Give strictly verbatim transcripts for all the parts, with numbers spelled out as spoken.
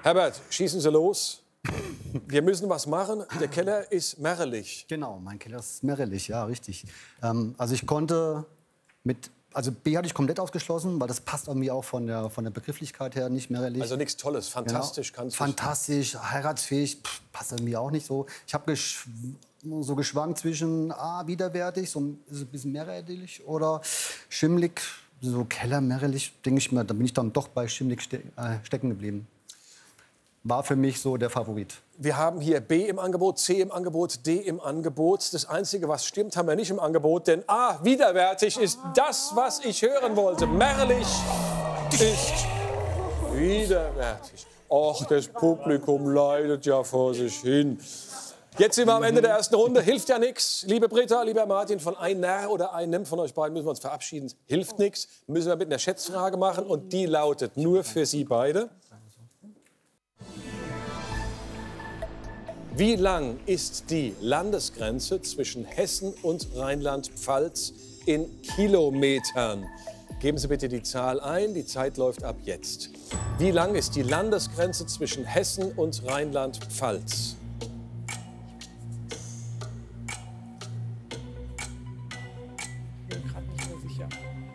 Herbert, schießen Sie los. Wir müssen was machen. Der Keller ist merrelig. Genau, mein Keller ist merrelig, ja, richtig. Ähm, also ich konnte mit, also B hatte ich komplett ausgeschlossen, weil das passt irgendwie auch von der, von der Begrifflichkeit her nicht merrelig. Also nichts Tolles, fantastisch genau. kannst du. Fantastisch, heiratsfähig, pff, passt irgendwie auch nicht so. Ich habe gesch so geschwankt zwischen ah, widerwärtig, so ein bisschen merrelig oder schimmlig, so Keller merrelig, denke ich mir. Da bin ich dann doch bei schimmlig ste äh, stecken geblieben. War für mich so der Favorit. Wir haben hier B im Angebot, C im Angebot, D im Angebot. Das Einzige, was stimmt, haben wir nicht im Angebot. Denn A, widerwärtig ist das, was ich hören wollte. Merrlich ist widerwärtig. Och, das Publikum leidet ja vor sich hin. Jetzt sind wir am Ende der ersten Runde. Hilft ja nichts. Liebe Britta, lieber Martin, von einer oder einem von euch beiden müssen wir uns verabschieden. Hilft nichts. Müssen wir mit einer Schätzfrage machen. Und die lautet nur für Sie beide. Wie lang ist die Landesgrenze zwischen Hessen und Rheinland-Pfalz in Kilometern? Geben Sie bitte die Zahl ein, die Zeit läuft ab jetzt. Wie lang ist die Landesgrenze zwischen Hessen und Rheinland-Pfalz? Ich bin gerade nicht mehr sicher.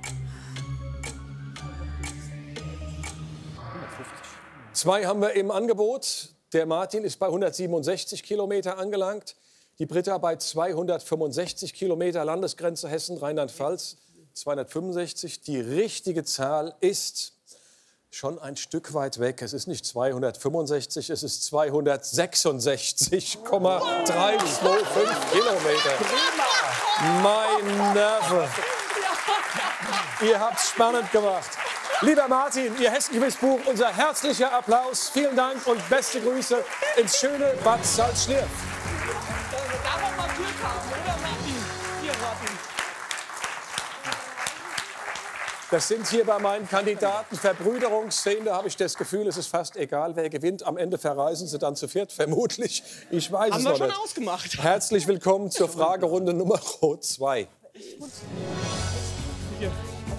Zwei haben wir im Angebot. Der Martin ist bei hundertsiebenundsechzig Kilometer angelangt. Die Britta bei zweihundertfünfundsechzig Kilometer Landesgrenze Hessen, Rheinland-Pfalz. zweihundertfünfundsechzig. Die richtige Zahl ist schon ein Stück weit weg. Es ist nicht zweihundertfünfundsechzig, es ist zweihundertsechsundsechzig Komma dreihundertfünfundzwanzig Kilometer. Mein Nerve. Ihr habt es spannend gemacht. Lieber Martin, Ihr Hessen-Quiz-Buch, unser herzlicher Applaus. Vielen Dank und beste Grüße ins schöne Bad Salzschlirf. Da war mal Glück haben, oder Martin? Hier, Martin. Das sind hier bei meinen Kandidaten Verbrüderungsszenen. Da habe ich das Gefühl, es ist fast egal, wer gewinnt. Am Ende verreisen sie dann zu viert, vermutlich. Ich weiß Haben es wir noch schon nicht. ausgemacht. Herzlich willkommen zur Fragerunde Nummer zwei. Hier.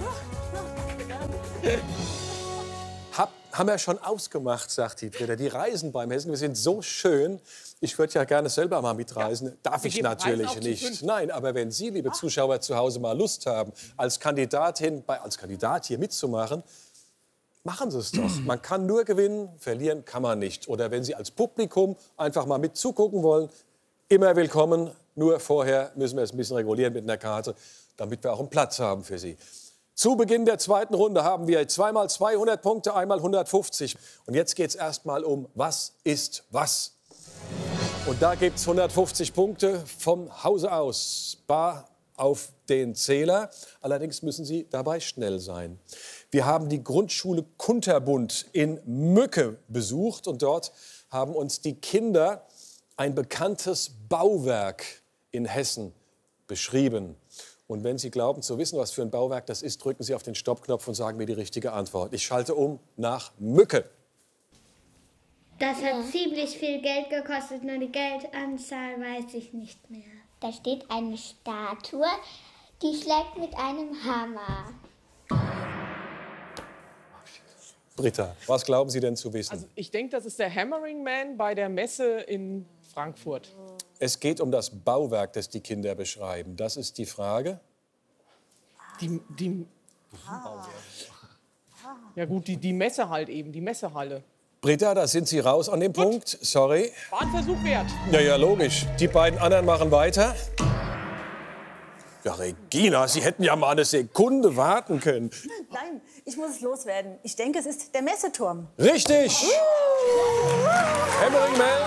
Hab, haben wir schon ausgemacht, sagt die Britta. Die Reisen beim Hessen, wir sind so schön. Ich würde ja gerne selber mal mitreisen. Ja. Darf ich natürlich nicht. Nein, aber wenn Sie, liebe Zuschauer zu Hause, mal Lust haben, als Kandidatin, bei, als Kandidat hier mitzumachen, machen Sie es doch. Man kann nur gewinnen, verlieren kann man nicht. Oder wenn Sie als Publikum einfach mal mit zugucken wollen, immer willkommen. Nur vorher müssen wir es ein bisschen regulieren mit einer Karte, damit wir auch einen Platz haben für Sie. Zu Beginn der zweiten Runde haben wir zweimal zweihundert Punkte, einmal hundertfünfzig. Und jetzt geht es erstmal um was ist was. Und da gibt es hundertfünfzig Punkte vom Hause aus, bar auf den Zähler. Allerdings müssen Sie dabei schnell sein. Wir haben die Grundschule Kunterbund in Mücke besucht. Und dort haben uns die Kinder ein bekanntes Bauwerk in Hessen beschrieben. Und wenn Sie glauben zu wissen, was für ein Bauwerk das ist, drücken Sie auf den Stoppknopf und sagen mir die richtige Antwort. Ich schalte um nach Mücke. Das hat ja ziemlich viel Geld gekostet, nur die Geldanzahl weiß ich nicht mehr. Da steht eine Statue, die schlägt mit einem Hammer. Britta, was glauben Sie denn zu wissen? Also ich denke, das ist der Hammering Man bei der Messe in Frankfurt. Es geht um das Bauwerk, das die Kinder beschreiben. Das ist die Frage. Die, die, ja gut, die, die Messe halt eben, die Messehalle. Britta, da sind Sie raus an dem Gut. Punkt. Sorry. War ein Versuch wert. Ja, ja, logisch. Die beiden anderen machen weiter. Ja, Regina, Sie hätten ja mal eine Sekunde warten können. Nein, ich muss es loswerden. Ich denke, es ist der Messeturm. Richtig! Uh. Hammering Man.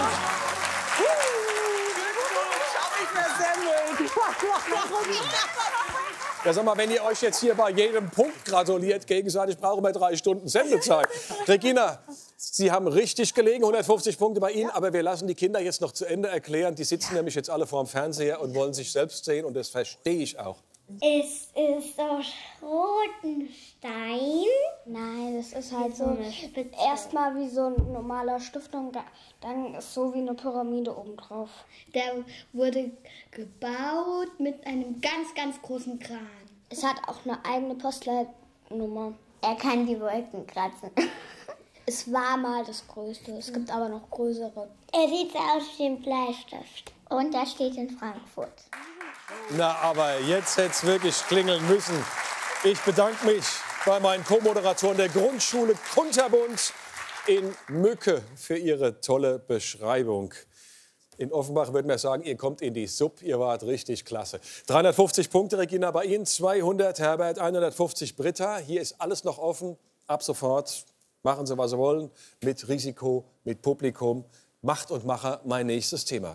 Ja, sag mal, wenn ihr euch jetzt hier bei jedem Punkt gratuliert gegenseitig, brauchen wir drei Stunden Sendezeit. Regina, Sie haben richtig gelegen, hundertfünfzig Punkte bei Ihnen, ja. Aber wir lassen die Kinder jetzt noch zu Ende erklären. Die sitzen ja. nämlich jetzt alle vor dem Fernseher und wollen sich selbst sehen und das verstehe ich auch. Es ist aus roten Stein. Nein, es ist halt so erstmal wie so ein normaler Stift und dann ist so wie eine Pyramide obendrauf. Der wurde gebaut mit einem ganz, ganz großen Kran. Es hat auch eine eigene Postleitnummer. Er kann die Wolken kratzen. Es war mal das Größte. Es gibt aber noch größere. Er sieht aus wie ein Bleistift. Und er steht in Frankfurt. Na, aber jetzt hätte es wirklich klingeln müssen. Ich bedanke mich bei meinen Co-Moderatoren der Grundschule Kunterbund in Mücke für ihre tolle Beschreibung. In Offenbach würden wir sagen, ihr kommt in die Sub, ihr wart richtig klasse. dreihundertfünfzig Punkte, Regina, bei Ihnen, zweihundert, Herbert, hundertfünfzig, Britta. Hier ist alles noch offen. Ab sofort machen Sie, was Sie wollen, mit Risiko, mit Publikum. Macht und Macher, mein nächstes Thema.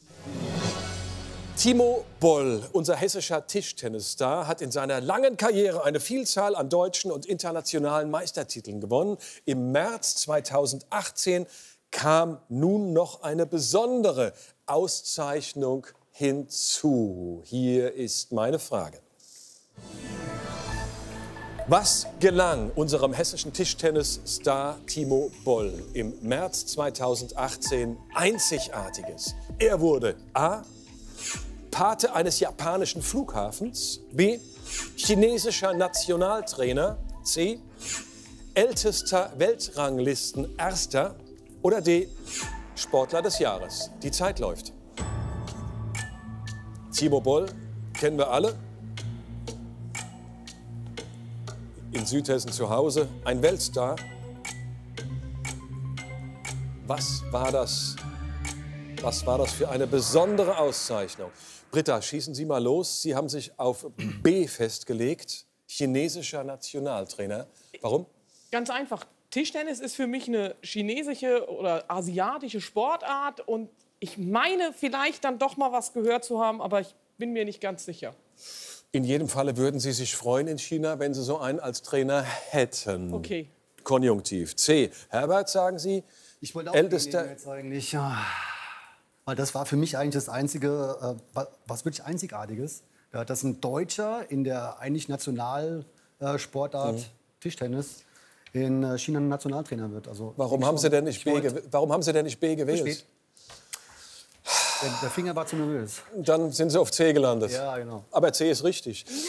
Timo Boll, unser hessischer Tischtennisstar, hat in seiner langen Karriere eine Vielzahl an deutschen und internationalen Meistertiteln gewonnen. Im März zweitausendachtzehn kam nun noch eine besondere Auszeichnung hinzu. Hier ist meine Frage. Was gelang unserem hessischen Tischtennisstar Timo Boll im März zweitausendachtzehn Einzigartiges? Er wurde A. Pate eines japanischen Flughafens, B. chinesischer Nationaltrainer, C. ältester Weltranglisten-Erster oder D. Sportler des Jahres. Die Zeit läuft. Timo Boll kennen wir alle. In Südhessen zu Hause, ein Weltstar. Was war das? Was war das für eine besondere Auszeichnung? Britta, schießen Sie mal los. Sie haben sich auf B festgelegt, chinesischer Nationaltrainer. Warum? Ganz einfach. Tischtennis ist für mich eine chinesische oder asiatische Sportart. Und ich meine, vielleicht dann doch mal was gehört zu haben, aber ich bin mir nicht ganz sicher. In jedem Falle würden Sie sich freuen in China, wenn Sie so einen als Trainer hätten. Okay. Konjunktiv. C. Herbert, sagen Sie, Ich wollte auch ältester... jetzt eigentlich, ja, weil das war für mich eigentlich das Einzige, äh, was wirklich Einzigartiges, ja, dass ein Deutscher in der eigentlich Nationalsportart äh, mhm. Tischtennis in äh, China ein Nationaltrainer wird. Also, warum, haben Sie denn nicht B warum haben Sie denn nicht B gewählt? Der, der Finger war zu nervös. Dann sind Sie auf C gelandet. Ja, genau. Aber C ist richtig. Ja.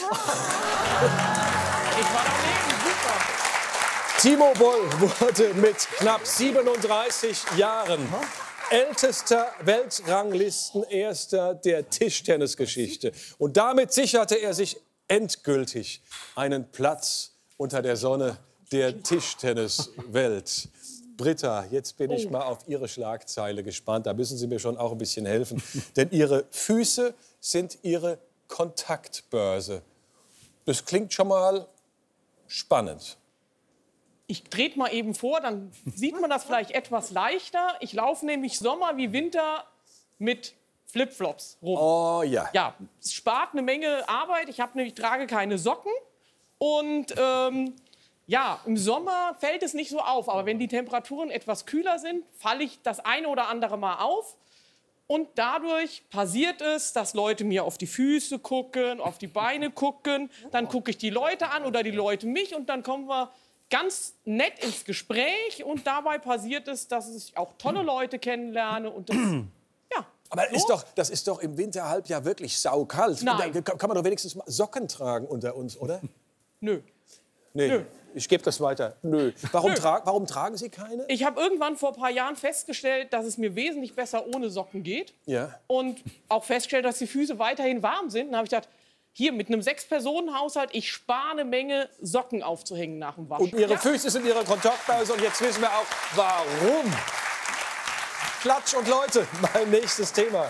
Ich war daneben, super. Timo Boll wurde mit knapp siebenunddreißig Jahren ältester Weltranglistenerster der Tischtennisgeschichte. Und damit sicherte er sich endgültig einen Platz unter der Sonne der Tischtenniswelt. Britta, jetzt bin ich mal auf Ihre Schlagzeile gespannt. Da müssen Sie mir schon auch ein bisschen helfen. Denn Ihre Füße sind Ihre Kontaktbörse. Das klingt schon mal spannend. Ich trete mal eben vor, dann sieht man das vielleicht etwas leichter. Ich laufe nämlich Sommer wie Winter mit Flipflops rum. Oh ja. Ja, es spart eine Menge Arbeit. Ich habe nämlich trage keine Socken und ähm, ja, im Sommer fällt es nicht so auf, aber wenn die Temperaturen etwas kühler sind, falle ich das eine oder andere Mal auf. Und dadurch passiert es, dass Leute mir auf die Füße gucken, auf die Beine gucken. Dann gucke ich die Leute an oder die Leute mich und dann kommen wir ganz nett ins Gespräch. Und dabei passiert es, dass ich auch tolle Leute kennenlerne. Und das, ja, aber das, so. ist doch, das ist doch im Winterhalbjahr wirklich saukalt. Nein. Da kann man doch wenigstens mal Socken tragen unter uns, oder? Nö. Nee. Nö. Ich gebe das weiter. Nö. Warum, Nö. Tra warum tragen Sie keine? Ich habe irgendwann vor ein paar Jahren festgestellt, dass es mir wesentlich besser ohne Socken geht. Ja. Und auch festgestellt, dass die Füße weiterhin warm sind. Dann habe ich gedacht, hier mit einem Sechs-Personen-Haushalt, ich spare eine Menge Socken aufzuhängen nach dem Waschen. Und Ihre Ja. Füße sind Ihre Kontaktbörse. Und jetzt wissen wir auch, warum. Klatsch und Leute, mein nächstes Thema.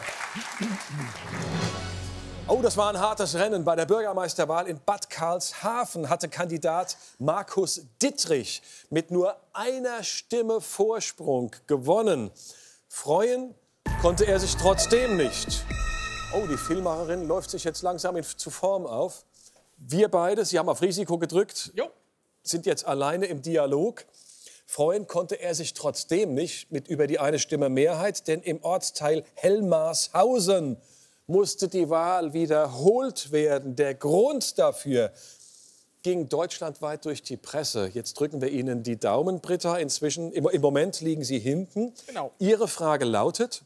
Oh, das war ein hartes Rennen. Bei der Bürgermeisterwahl in Bad Karlshafen hatte Kandidat Markus Dittrich mit nur einer Stimme Vorsprung gewonnen. Freuen konnte er sich trotzdem nicht. Oh, die Filmmacherin läuft sich jetzt langsam in, zu Form auf. Wir beide, Sie haben auf Risiko gedrückt, Jo. sind jetzt alleine im Dialog. Freuen konnte er sich trotzdem nicht mit über die eine Stimme Mehrheit, denn im Ortsteil Helmarshausen musste die Wahl wiederholt werden. Der Grund dafür ging deutschlandweit durch die Presse. Jetzt drücken wir Ihnen die Daumen, Britta. Inzwischen, im, im Moment liegen Sie hinten. Genau. Ihre Frage lautet: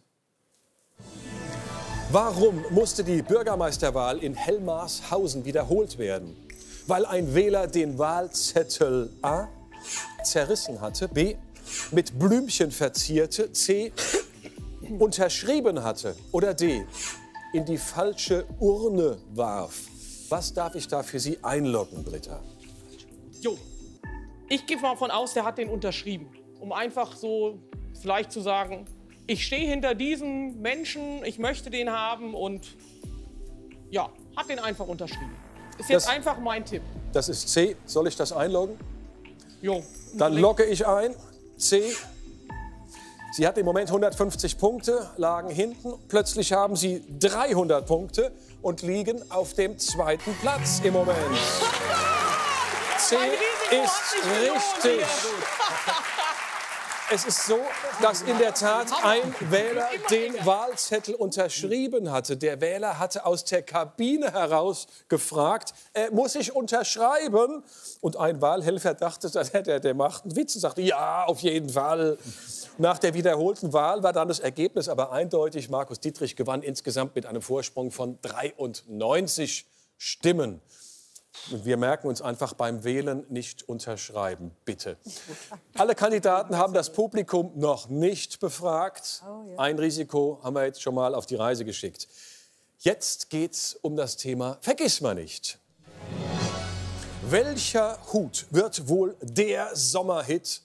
Warum musste die Bürgermeisterwahl in Helmarshausen wiederholt werden? Weil ein Wähler den Wahlzettel A zerrissen hatte, B, mit Blümchen verzierte, C, unterschrieben hatte oder D, in die falsche Urne warf. Was darf ich da für Sie einloggen, Britta? Jo, ich gehe mal davon aus, der hat den unterschrieben. Um einfach so vielleicht zu sagen, ich stehe hinter diesem Menschen, ich möchte den haben und ja, hat den einfach unterschrieben. Ist jetzt Das- einfach mein Tipp. Das ist C. Soll ich das einloggen? Jo. Dann logge ich ein. C. Sie hat im Moment hundertfünfzig Punkte, lagen hinten. Plötzlich haben Sie dreihundert Punkte und liegen auf dem zweiten Platz im Moment. C Mein Risiko hat sich gelohnt ist richtig. hier. Es ist so, dass in der Tat ein Wähler den Wahlzettel unterschrieben hatte. Der Wähler hatte aus der Kabine heraus gefragt, äh, muss ich unterschreiben? Und ein Wahlhelfer dachte, der, der macht einen Witz und sagte, ja, auf jeden Fall. Nach der wiederholten Wahl war dann das Ergebnis aber eindeutig. Markus Dietrich gewann insgesamt mit einem Vorsprung von dreiundneunzig Stimmen. Und wir merken uns einfach beim Wählen nicht unterschreiben, bitte. Alle Kandidaten haben das Publikum noch nicht befragt. Ein Risiko haben wir jetzt schon mal auf die Reise geschickt. Jetzt geht's um das Thema Vergissmeinnicht. Welcher Hut wird wohl der Sommerhit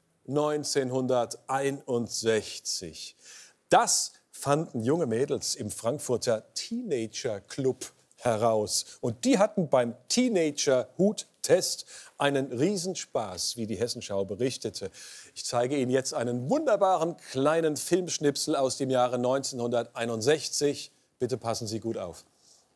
neunzehnhunderteinundsechzig? Das fanden junge Mädels im Frankfurter Teenager Club heraus. Und die hatten beim Teenager-Hut-Test einen Riesenspaß, wie die Hessenschau berichtete. Ich zeige Ihnen jetzt einen wunderbaren kleinen Filmschnipsel aus dem Jahre neunzehnhunderteinundsechzig. Bitte passen Sie gut auf.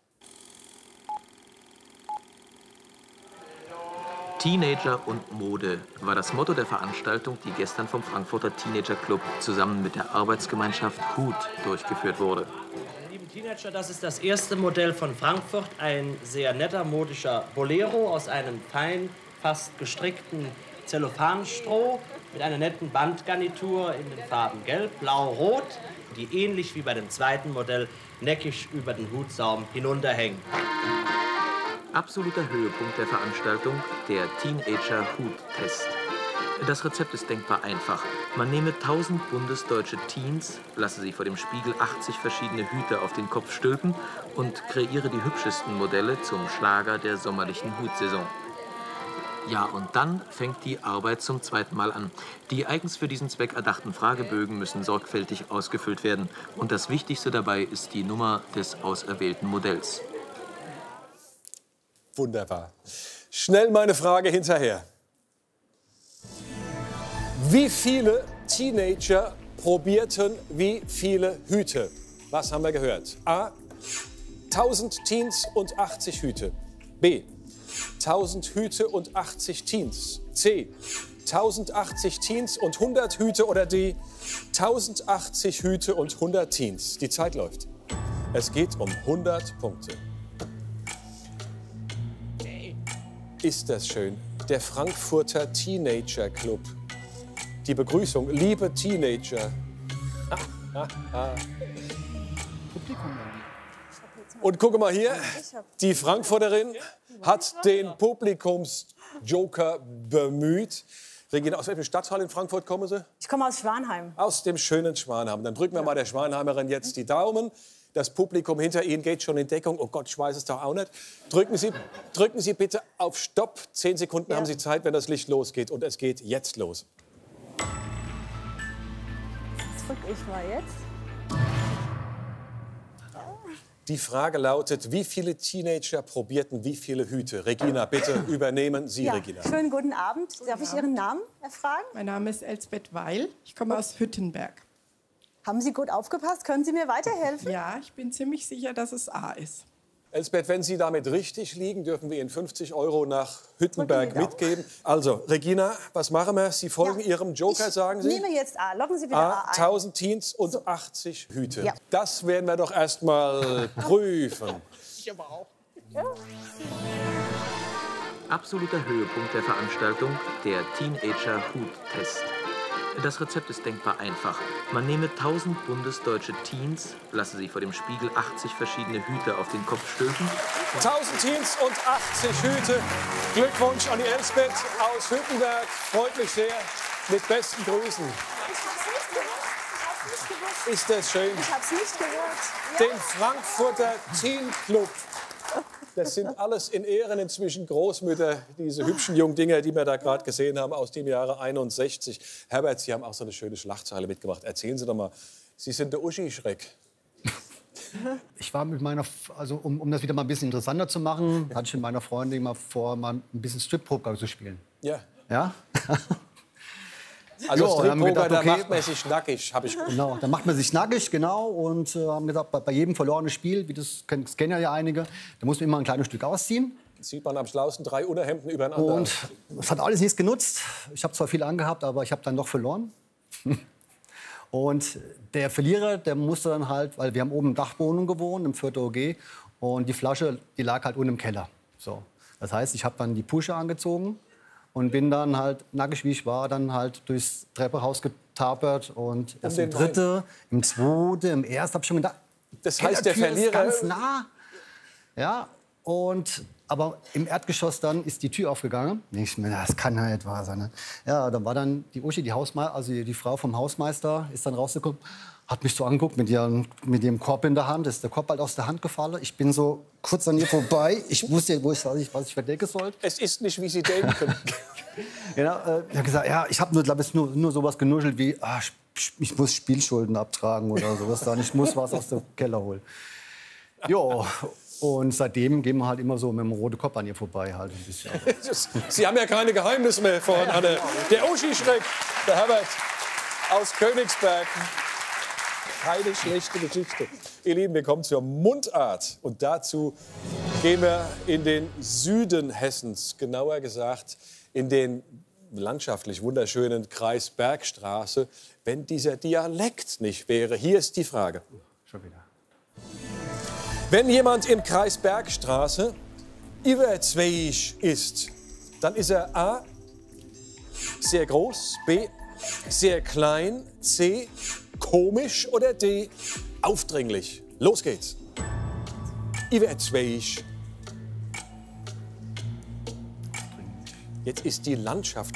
Teenager und Mode war das Motto der Veranstaltung, die gestern vom Frankfurter Teenager Club zusammen mit der Arbeitsgemeinschaft Hut durchgeführt wurde. Lieben Teenager, das ist das erste Modell von Frankfurt. Ein sehr netter modischer Bolero aus einem fein, fast gestrickten Zellophanstroh mit einer netten Bandgarnitur in den Farben Gelb, Blau, Rot, die ähnlich wie bei dem zweiten Modell neckisch über den Hutsaum hinunterhängen. Absoluter Höhepunkt der Veranstaltung, der Teenager-Hut-Test. Das Rezept ist denkbar einfach. Man nehme tausend bundesdeutsche Teens, lasse sie vor dem Spiegel achtzig verschiedene Hüte auf den Kopf stülpen und kreiere die hübschesten Modelle zum Schlager der sommerlichen Hutsaison. Ja, und dann fängt die Arbeit zum zweiten Mal an. Die eigens für diesen Zweck erdachten Fragebögen müssen sorgfältig ausgefüllt werden. Und das Wichtigste dabei ist die Nummer des auserwählten Modells. Wunderbar. Schnell meine Frage hinterher. Wie viele Teenager probierten wie viele Hüte? Was haben wir gehört? A. tausend Teens und achtzig Hüte. B. tausend Hüte und achtzig Teens. C. tausendachtzig Teens und hundert Hüte. Oder D. tausendachtzig Hüte und hundert Teens. Die Zeit läuft. Es geht um hundert Punkte. Ist das schön? Der Frankfurter Teenager Club. Die Begrüßung, liebe Teenager. Und gucke mal hier, die Frankfurterin hat den Publikumsjoker bemüht. Regina, aus welchem Stadtteil in Frankfurt kommen Sie? Ich komme aus Schwanheim. Aus dem schönen Schwanheim. Dann drücken wir mal der Schwanheimerin jetzt die Daumen. Das Publikum hinter Ihnen geht schon in Deckung. Oh Gott, ich weiß es doch auch nicht. Drücken Sie, drücken Sie bitte auf Stopp. Zehn Sekunden ja. haben Sie Zeit, wenn das Licht losgeht. Und es geht jetzt los. Das drücke ich mal jetzt. Die Frage lautet, wie viele Teenager probierten wie viele Hüte? Regina, bitte übernehmen Sie, Ja, Regina. schönen guten Abend. Darf ich Ihren Namen erfragen? Mein Name ist Elsbeth Weil. Ich komme aus Hüttenberg. Haben Sie gut aufgepasst? Können Sie mir weiterhelfen? Ja, ich bin ziemlich sicher, dass es A ist. Elsbeth, wenn Sie damit richtig liegen, dürfen wir Ihnen fünfzig Euro nach Hüttenberg mitgeben. Also, Regina, was machen wir? Sie folgen Ja. Ihrem Joker, ich sagen Sie? Ich nehme jetzt A. Loggen Sie bitte A, A ein. tausend Teens und achtzig Hüte. Ja. Das werden wir doch erst mal prüfen. Ich aber auch. Ja. Absoluter Höhepunkt der Veranstaltung, der Teenager-Hut-Test. Das Rezept ist denkbar einfach. Man nehme tausend bundesdeutsche Teens, lasse sie vor dem Spiegel achtzig verschiedene Hüte auf den Kopf stülpen. tausend Teens und achtzig Hüte. Glückwunsch an die Elsbeth aus Hüttenberg. Freut mich sehr. Mit besten Grüßen. Ist das schön? Ich hab's nicht gehört. Den Frankfurter Teen Club. Das sind alles in Ehren inzwischen Großmütter, diese hübschen jungen Dinger, die wir da gerade gesehen haben, aus dem Jahre einundsechzig. Herbert, Sie haben auch so eine schöne Schlagzeile mitgebracht. Erzählen Sie doch mal, Sie sind der Uschi-Schreck. Ich war mit meiner, also um, um das wieder mal ein bisschen interessanter zu machen, hatte ich mit meiner Freundin mal vor, mal ein bisschen Strip-Poker zu spielen. Ja. Ja? Also Jo, dann haben wir Strip-Poker, gedacht, da okay. macht man sich nackig, habe ich Genau, da macht man sich nackig, genau. Und äh, haben gesagt, bei, bei jedem verlorenen Spiel, wie das, das kennen ja einige, da muss man immer ein kleines Stück ausziehen. Sieht man am schlausten drei Unterhemden übereinander. Und es hat alles nichts genutzt. Ich habe zwar viel angehabt, aber ich habe dann doch verloren. Und der Verlierer, der musste dann halt, weil wir haben oben im Dachwohnung gewohnt, im vierten O G, und die Flasche, die lag halt unten im Keller. So. Das heißt, ich habe dann die Pusche angezogen und bin dann halt, nackig wie ich war, dann halt durchs Treppenhaus getapert. Und erst im den dritten, im zweiten, im ersten habe ich schon gedacht, Das heißt, der Kellertür ist Verlierer... ganz nah. Ja, und, aber im Erdgeschoss dann ist die Tür aufgegangen. Ich mir, das kann ja nicht wahr sein. Ne? Ja, dann war dann die Uschi, die Hausmeister, also die Frau vom Hausmeister, ist dann rausgeguckt, hat mich so angeguckt mit ihrem, mit ihrem Korb in der Hand. Ist der Korb halt aus der Hand gefallen. Ich bin so kurz an ihr vorbei. Ich wusste, wo ich, was ich, was ich verdecken sollte. Es ist nicht, wie Sie denken. Ja, äh, ich habe gesagt, ja, ich habe nur, glaube ich, nur, nur sowas genuschelt wie, ah, ich muss Spielschulden abtragen oder sowas. Dann ich muss was aus dem Keller holen. Jo. Und seitdem gehen wir halt immer so mit dem roten Kopf an ihr vorbei. Halt ein bisschen. Sie haben ja keine Geheimnisse mehr voneinander. Der Uschi-Schreck, der Herbert aus Königsberg. Keine schlechte Geschichte. Ihr Lieben, wir kommen zur Mundart. Und dazu gehen wir in den Süden Hessens, genauer gesagt in den landschaftlich wunderschönen Kreis Bergstraße, wenn dieser Dialekt nicht wäre. Hier ist die Frage. Schon wieder. Wenn jemand im Kreis Bergstraße überzweig ist, dann ist er A. sehr groß, B. sehr klein, C. komisch oder D. aufdringlich. Los geht's. Überzweig. Jetzt ist die Landschaft